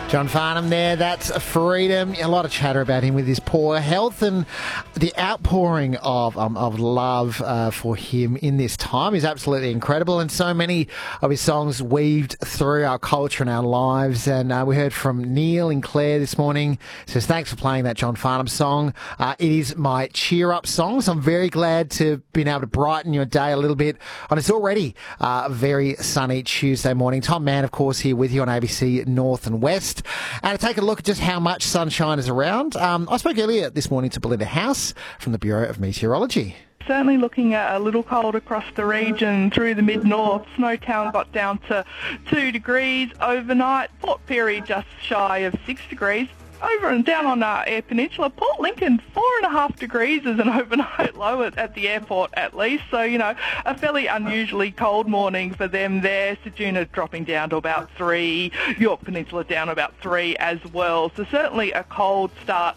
John Farnham there, that's Freedom. A lot of chatter about him with his poor health and the outpouring of love for him in this time is absolutely incredible, and so many of his songs weaved through our culture and our lives. And we heard from Neil in Clare this morning. Says, thanks for playing that John Farnham song. It is my cheer-up song, so I'm very glad to have been able to brighten your day a little bit on it's already a very sunny Tuesday morning. Tom Mann, of course, here with you on ABC North and West. And to take a look at just how much sunshine is around, I spoke earlier this morning to Belinda House from the Bureau of Meteorology. Certainly looking at a little cold across the region through the mid-north. Snowtown got down to 2 degrees overnight. Port Pirie just shy of 6 degrees. Over and down on Eyre Peninsula, Port Lincoln, 4.5 degrees is an overnight low at the airport at least. So, a fairly unusually cold morning for them there. Ceduna dropping down to about 3, York Peninsula down about 3 as well. So certainly a cold start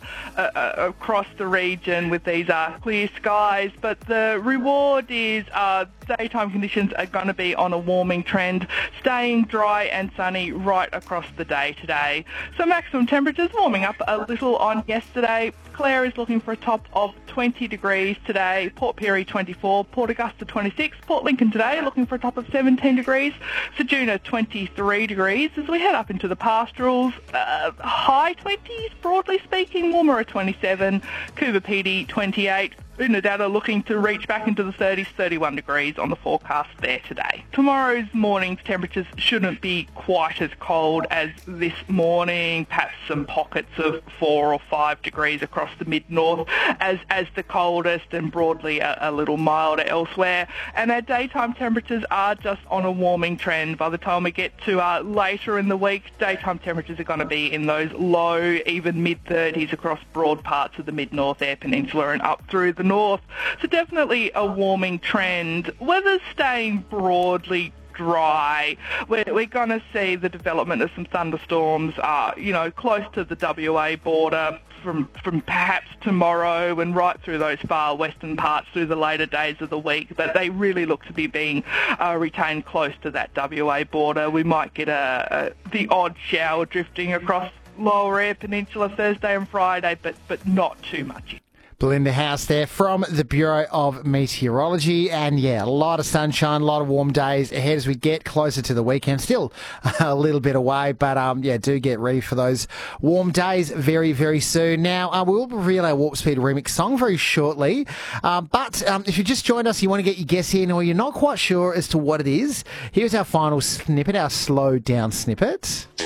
across the region with these clear skies. But the reward is daytime conditions are going to be on a warming trend, staying dry and sunny right across the day today. So maximum temperatures warming up a little on yesterday. Clare is looking for a top of 20 degrees today, Port Pirie 24, Port Augusta 26, Port Lincoln today looking for a top of 17 degrees, Ceduna 23 degrees. As we head up into the pastorals, high 20s broadly speaking, warmer 27, Coober Pedy 28, Unadilla looking to reach back into the 30s, 31 degrees on the forecast there today. Tomorrow's morning's temperatures shouldn't be quite as cold as this morning, perhaps some pockets of 4 or 5 degrees across the mid-north as the coldest, and broadly a little milder elsewhere. And our daytime temperatures are just on a warming trend. By the time we get to later in the week, daytime temperatures are going to be in those low, even mid-30s across broad parts of the mid-north Eyre Peninsula and up through the north. So definitely a warming trend. Weather's staying broadly dry. We're going to see the development of some thunderstorms, close to the WA border from perhaps tomorrow and right through those far western parts through the later days of the week. But they really look to be being retained close to that WA border. We might get the odd shower drifting across lower Eyre Peninsula Thursday and Friday, but not too much. Belinda House there from the Bureau of Meteorology. And yeah, a lot of sunshine, a lot of warm days ahead as we get closer to the weekend. Still a little bit away, but do get ready for those warm days very, very soon. Now, we will reveal our Warp Speed remix song very shortly. But if you just joined us, you want to get your guess in, or you're not quite sure as to what it is, here's our final snippet, our slowed down snippet.